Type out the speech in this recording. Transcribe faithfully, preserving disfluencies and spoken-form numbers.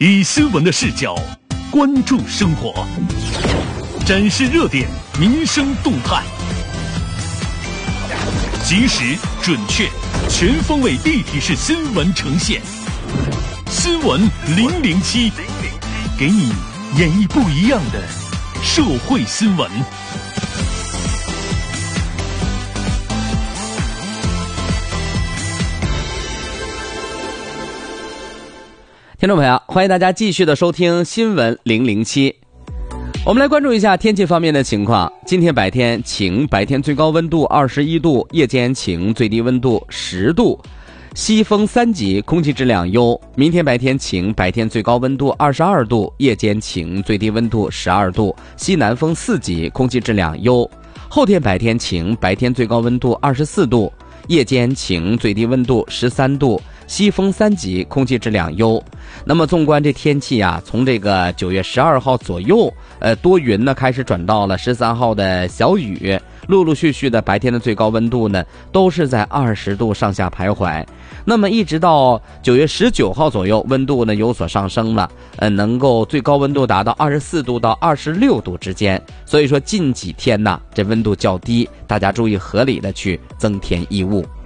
以新闻的视角关注生活，展示热点民生动态，及时、准确、全方位立体式新闻呈现。新闻零零七，给你演绎不一样的社会新闻。 听众朋友，欢迎大家继续的收听新闻零零七。我们来关注一下天气方面的情况。今天白天晴，白天最高温度二十一度，夜间晴，最低温度十度，西风三级，空气质量优。明天白天晴，白天最高温度二十二度，夜间晴，最低温度十二度，西南风四级，空气质量优。后天白天晴，白天最高温度二十四度，夜间晴，最低温度十三度，西风三级，空气质量优。那么纵观这天气啊，从这个九月十二号左右，呃，多云呢开始转到了十三号的小雨，陆陆续续的白天的最高温度呢都是在二十度上下徘徊。那么一直到九月十九号左右，温度呢有所上升了，呃，能够最高温度达到二十四度到二十六度之间。所以说近几天呢，这温度较低，大家注意合理的去增添衣物。